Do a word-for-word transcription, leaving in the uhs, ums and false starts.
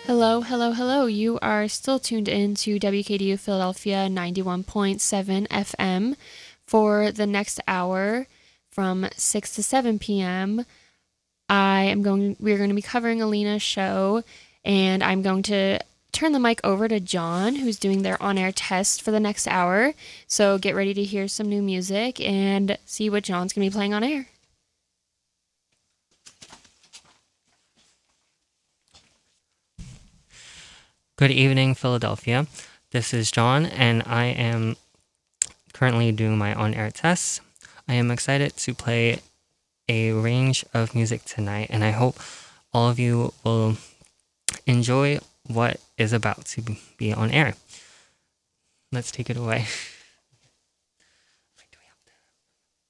Hello, hello, hello. You are still tuned in to W K D U Philadelphia ninety-one point seven F M for the next hour from six to seven p.m. I am going we're going to be covering Alina's show, and I'm going to turn the mic over to John, who's doing their on-air test for the next hour. So get ready to hear some new music and see what John's going to be playing on air. Good evening, Philadelphia. This is John, and I am currently doing my on-air tests. I am excited to play a range of music tonight, and I hope all of you will enjoy what is about to be on air. Let's take it away.